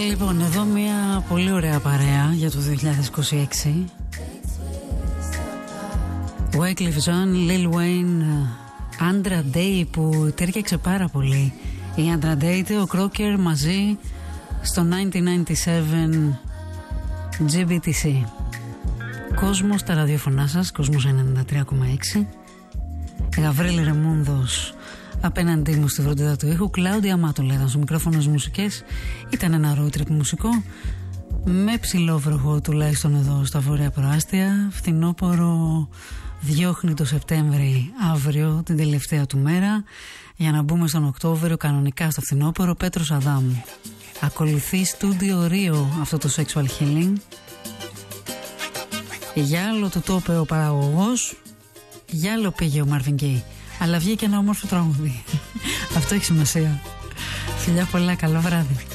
Λοιπόν, εδώ μια πολύ ωραία παρέα για το 2026. Wyclef Jean, Lil Wayne, Andra Day που τέριαξε πάρα πολύ. Η Andra Day, ο Crocker μαζί στο 1997 GBTC. Κόσμος στα ραδιοφωνά σας, Κόσμος 93,6. Γαβρίλη Ρεμούνδος απέναντί μου στη φροντίδα του ήχου. Κλάουδια Μάτολα ήταν στο μικρόφωνο στις μουσικές. Ήταν ένα road trip μουσικό με ψηλό βροχό, τουλάχιστον εδώ στα βόρεια προάστια. Φθινόπορο διώχνει το Σεπτέμβρη αύριο, την τελευταία του μέρα, για να μπούμε στον Οκτώβριο κανονικά στο φθινόπορο. Πέτρος Αδάμου. Ακολουθεί Studio Rio αυτό το Sexual Healing. Για άλλο του το είπε ο παραγωγός, για άλλο πήγε ο Marvin Gaye. Αλλά βγήκε ένα όμορφο τραγούδι. Αυτό έχει σημασία. Φιλιά πολλά, καλό βράδυ.